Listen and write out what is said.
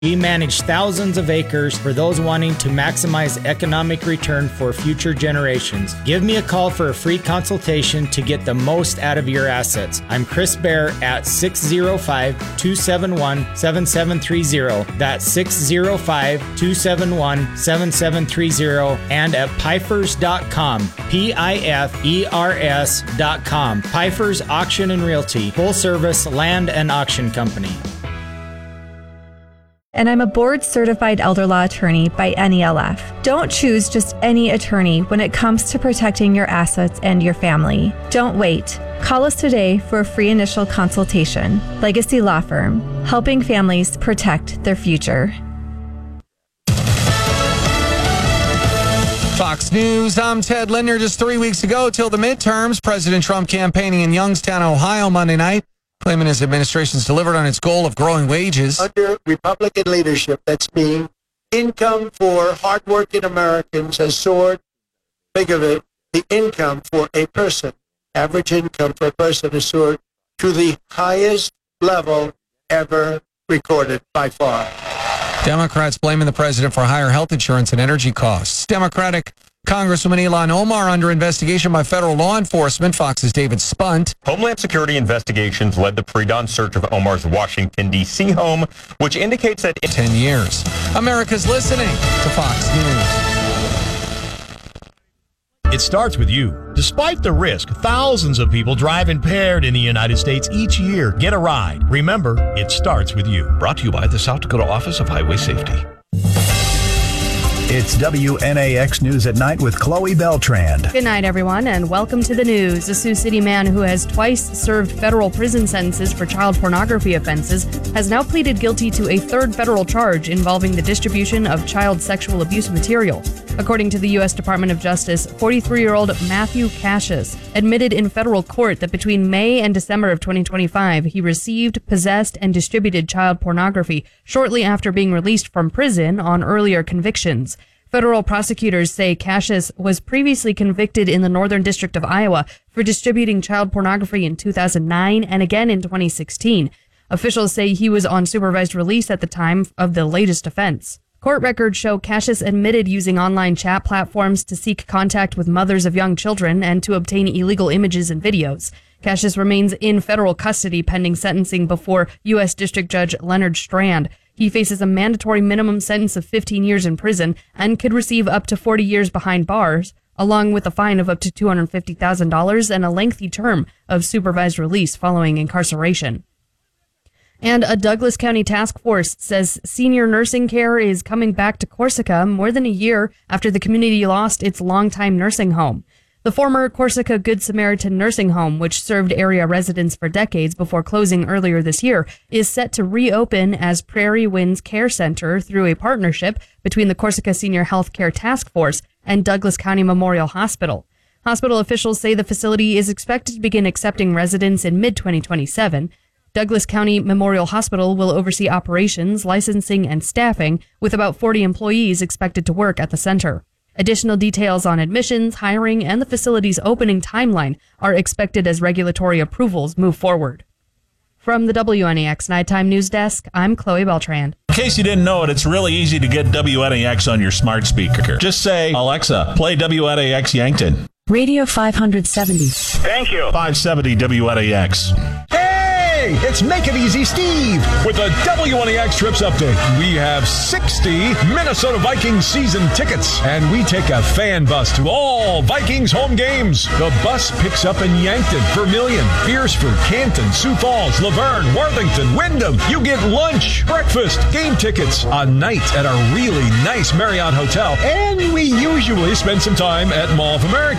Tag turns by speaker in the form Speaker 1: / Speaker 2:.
Speaker 1: We manage thousands of acres for those wanting to maximize economic return for future generations. Give me a call for a free consultation to get the most out of your assets. I'm Chris Bear at 605-271-7730. That's 605-271-7730 and at Pifers.com. Pifers.com. Pifers Auction and Realty. Full service land and auction company.
Speaker 2: And I'm a board-certified elder law attorney by NELF. Don't choose just any attorney when it comes to protecting your assets and your family. Don't wait. Call us today for a free initial consultation. Legacy Law Firm, helping families protect their future.
Speaker 3: Fox News, I'm Ted Linder. Just 3 weeks ago till the midterms, President Trump campaigning in Youngstown, Ohio Monday night, claiming his administration's delivered on its goal of growing wages.
Speaker 4: Under Republican leadership, that's being income for hardworking Americans has soared. Think of it, the income for a person, average income for a person has soared to the highest level ever recorded by far.
Speaker 3: Democrats blaming the president for higher health insurance and energy costs. Democratic Congresswoman Ilhan Omar under investigation by federal law enforcement. Fox's David Spunt.
Speaker 5: Homeland Security investigations led the pre-dawn search of Omar's Washington, D.C. home, which indicates that
Speaker 3: 10 years. America's listening to Fox News.
Speaker 6: It starts with you. Despite the risk, thousands of people drive impaired in the United States each year. Get a ride. Remember, it starts with you.
Speaker 7: Brought to you by the South Dakota Office of Highway Safety.
Speaker 8: It's WNAX News at Night with Chloe Beltrand.
Speaker 9: Good night, everyone, and welcome to the news. A Sioux City man who has twice served federal prison sentences for child pornography offenses has now pleaded guilty to a third federal charge involving the distribution of child sexual abuse material. According to the U.S. Department of Justice, 43-year-old Matthew Cassius admitted in federal court that between May and December of 2025, he received, possessed, and distributed child pornography shortly after being released from prison on earlier convictions. Federal prosecutors say Cassius was previously convicted in the Northern District of Iowa for distributing child pornography in 2009 and again in 2016. Officials say he was on supervised release at the time of the latest offense. Court records show Cassius admitted using online chat platforms to seek contact with mothers of young children and to obtain illegal images and videos. Cassius remains in federal custody pending sentencing before U.S. District Judge Leonard Strand. He faces a mandatory minimum sentence of 15 years in prison and could receive up to 40 years behind bars, along with a fine of up to $250,000 and a lengthy term of supervised release following incarceration. And a Douglas County task force says senior nursing care is coming back to Corsica more than a year after the community lost its longtime nursing home. The former Corsica Good Samaritan nursing home, which served area residents for decades before closing earlier this year, is set to reopen as Prairie Winds Care Center through a partnership between the Corsica Senior Health Care Task Force and Douglas County Memorial Hospital. Hospital officials say the facility is expected to begin accepting residents in mid-2027. Douglas County Memorial Hospital will oversee operations, licensing, and staffing, with about 40 employees expected to work at the center. Additional details on admissions, hiring, and the facility's opening timeline are expected as regulatory approvals move forward. From the WNAX Nighttime News Desk, I'm Chloe Beltrand.
Speaker 6: In case you didn't know it, it's really easy to get WNAX on your smart speaker. Just say, Alexa, play WNAX Yankton.
Speaker 10: Radio 570.
Speaker 6: Thank you. 570 WNAX.
Speaker 8: Hey, it's Make It Easy Steve with a WNAX Trips update. We have 60 Minnesota Vikings season tickets, and we take a fan bus to all Vikings home games. The bus picks up in Yankton, Vermilion, Beersford, Canton, Sioux Falls, Laverne, Worthington, Wyndham. You get lunch, breakfast, game tickets, a night at a really nice Marriott hotel, and we usually spend some time at Mall of America.